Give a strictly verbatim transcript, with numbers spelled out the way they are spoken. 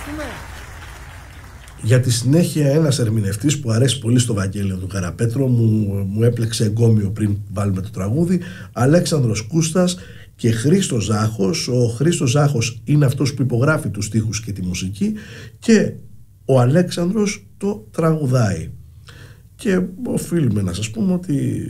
ευχαριστούμε. Για τη συνέχεια, ένας ερμηνευτής που αρέσει πολύ στο Βαγγέλιο του Καραπέτρο, μου, μου έπλεξε εγκόμιο πριν βάλουμε το τραγούδι, Αλέξανδρος Κούστας και Χρήστος Ζάχος. Ο Χρήστος Ζάχος είναι αυτός που υπογράφει τους στίχους και τη μουσική και ο Αλέξανδρος το τραγουδάει. Και οφείλουμε να σας πούμε ότι